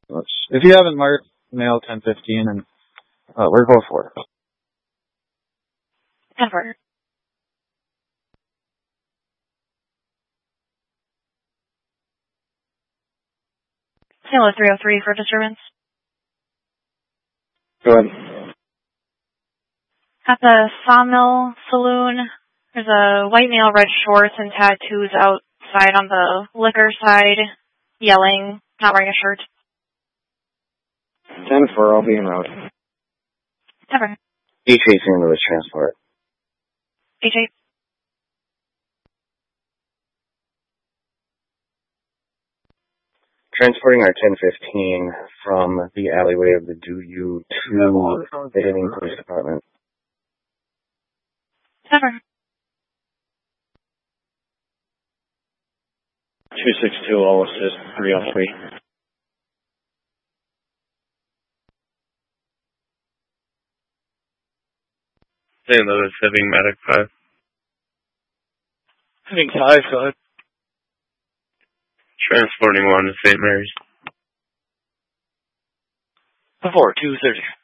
If you haven't marked mail 1015, and we're both for it. 10-4. Kilo 303 for disturbance. Go ahead. At the Sawmill Saloon, there's a white male, red shorts and tattoos outside on the liquor side, yelling, not wearing a shirt. 10-4, I'll be en route. 10-4. HA St. Louis Transport. HA. Transporting our 1015 from the alleyway of the DU to the Hibbing Police Department. 10-4. 262, all assist 303. St. Louis, Hibbing Medic 5. Hibbing 5, go ahead. Transporting 1 to St. Mary's. 4, 230.